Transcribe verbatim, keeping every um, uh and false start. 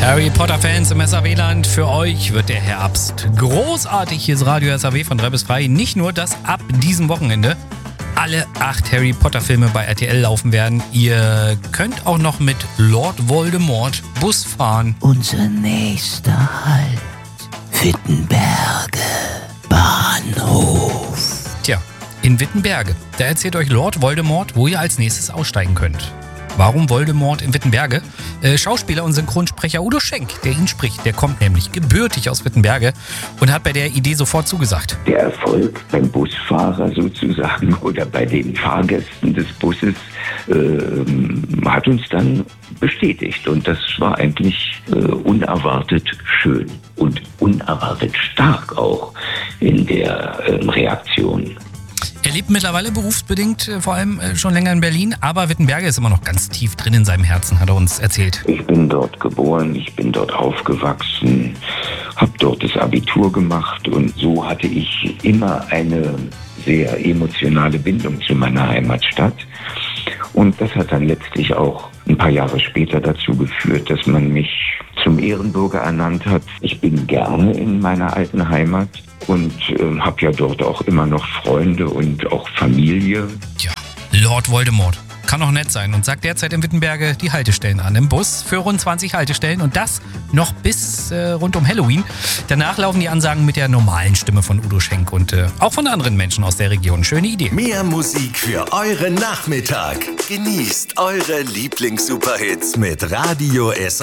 Harry Potter-Fans im S A W-Land, für euch wird der Herbst großartig. Hier ist Radio S A W von drei bis frei. Nicht nur, dass ab diesem Wochenende alle acht Harry Potter-Filme bei R T L laufen werden. Ihr könnt auch noch mit Lord Voldemort Bus fahren. Unser nächster Halt, Wittenberge Bahnhof. Tja, in Wittenberge. Da erzählt euch Lord Voldemort, wo ihr als nächstes aussteigen könnt. Warum Voldemort in Wittenberge? Äh, Schauspieler und Synchronsprecher Udo Schenk, der ihn spricht, der kommt nämlich gebürtig aus Wittenberge und hat bei der Idee sofort zugesagt. Der Erfolg beim Busfahrer sozusagen oder bei den Fahrgästen des Busses äh, hat uns dann bestätigt. Und das war eigentlich äh, unerwartet schön und unerwartet stark auch in der äh, Reaktion. Er lebt mittlerweile berufsbedingt vor allem schon länger in Berlin, aber Wittenberge ist immer noch ganz tief drin in seinem Herzen, hat er uns erzählt. Ich bin dort geboren, ich bin dort aufgewachsen, habe dort das Abitur gemacht und so hatte ich immer eine sehr emotionale Bindung zu meiner Heimatstadt. Und das hat dann letztlich auch ein paar Jahre später dazu geführt, dass man mich zum Ehrenbürger ernannt hat. Ich bin gerne in meiner alten Heimat und äh, habe ja dort auch immer noch Freunde und auch Familie. Tja, Lord Voldemort kann auch nett sein und sagt derzeit in Wittenberge die Haltestellen an. Im Bus für rund zwanzig Haltestellen und das noch bis äh, rund um Halloween. Danach laufen die Ansagen mit der normalen Stimme von Udo Schenk und äh, auch von anderen Menschen aus der Region. Schöne Idee. Mehr Musik für euren Nachmittag. Genießt eure Lieblings-Superhits mit Radio S